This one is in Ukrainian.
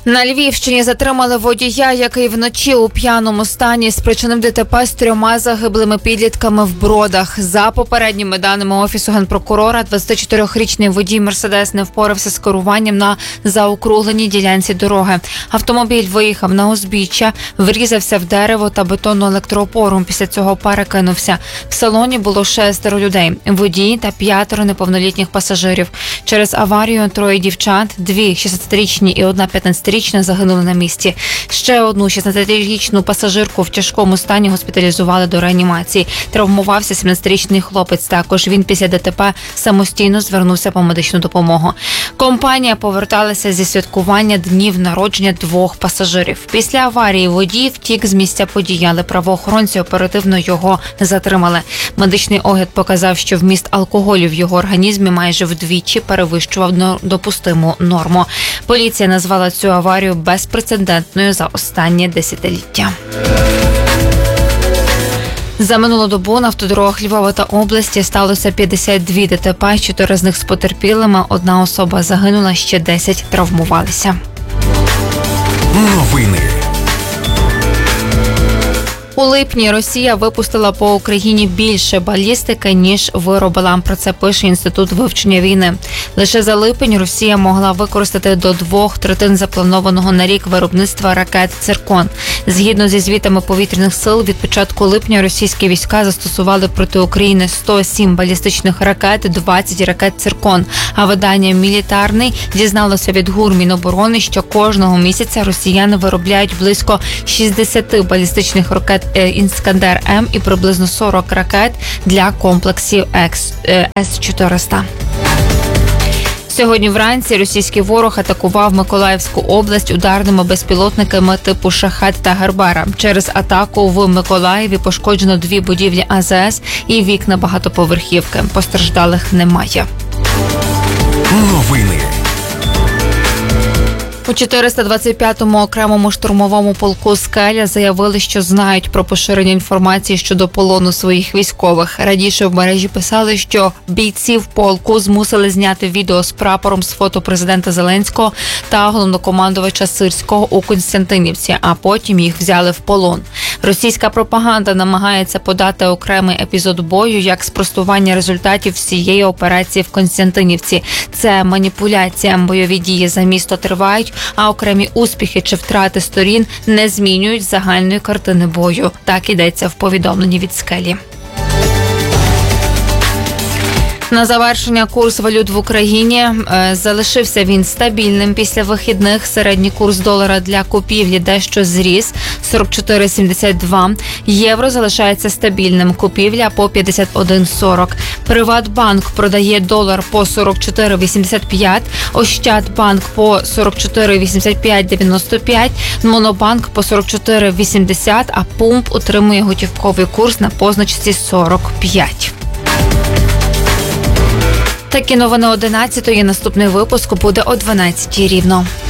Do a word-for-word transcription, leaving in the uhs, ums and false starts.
На Львівщині затримали водія, який вночі у п'яному стані спричинив ДТП з трьома загиблими підлітками в Бродах. За попередніми даними Офісу Генпрокурора, двадцятичотирирічний водій «Мерседес» не впорався з керуванням на заокругленій ділянці дороги. Автомобіль виїхав на узбіччя, врізався в дерево та бетонну електроопору. Після цього перекинувся. В салоні було шестеро людей – водій та п'ятеро неповнолітніх пасажирів. Через аварію троє дівчат, дві шістнадцятирічні і одна п'ятнадцятирічна, загинули на місці. Ще одну шістнадцятирічну пасажирку в тяжкому стані госпіталізували до реанімації. Травмувався сімнадцятирічний хлопець. Також він після ДТП самостійно звернувся по медичну допомогу. Компанія поверталася зі святкування днів народження двох пасажирів. Після аварії водій втік з місця події, але правоохоронці оперативно його затримали. Медичний огляд показав, що вміст алкоголю в його організмі майже вдвічі перевищував допустиму норму. Поліція назвала цю аварію безпрецедентною за останнє десятиліття. За минулу добу на автодорогах Львова та області сталося п'ятдесят два ДТП, чотири з них з потерпілими, одна особа загинула, ще десять травмувалися. Новини. У липні Росія випустила по Україні більше балістики, ніж виробила. Про це пише Інститут вивчення війни. Лише за липень Росія могла використати до двох третин запланованого на рік виробництва ракет «Циркон». Згідно зі звітами повітряних сил, від початку липня російські війська застосували проти України сто сім балістичних ракет, двадцять ракет «Циркон». А видання «Мілітарний» дізналося від ГУР Міноборони, що кожного місяця росіяни виробляють близько шістдесят балістичних ракет «Іскандер-М» і приблизно сорок ракет для комплексів С чотириста. Сьогодні вранці російський ворог атакував Миколаївську область ударними безпілотниками типу «Шахет» та «Гербера». Через атаку в Миколаєві пошкоджено дві будівлі А З С і вікна багатоповерхівки. Постраждалих немає. Новини. У чотириста двадцять п'ятому окремому штурмовому полку «Скеля» заявили, що знають про поширення інформації щодо полону своїх військових. Раніше в мережі писали, що бійців полку змусили зняти відео з прапором з фото президента Зеленського та головнокомандувача Сирського у Костянтинівці, а потім їх взяли в полон. Російська пропаганда намагається подати окремий епізод бою як спростування результатів всієї операції в Костянтинівці. Це маніпуляція. Бойові дії за місто тривають, а окремі успіхи чи втрати сторін не змінюють загальної картини бою. Так йдеться в повідомленні від «Скелі». На завершення курс валют в Україні. Е, залишився він стабільним після вихідних. Середній курс долара для купівлі дещо зріс – сорок чотири сімдесят два. Євро залишається стабільним. Купівля по п'ятдесят один сорок. Приватбанк продає долар по сорок чотири вісімдесят п'ять. Ощадбанк по сорок чотири вісімдесят п'ять дев'яносто п'ять. Монобанк по сорок чотири вісімдесят, а Пумп утримує готівковий курс на позначці сорок п'ять. Такі новини одинадцятої. Наступний випуск буде о дванадцятій рівно.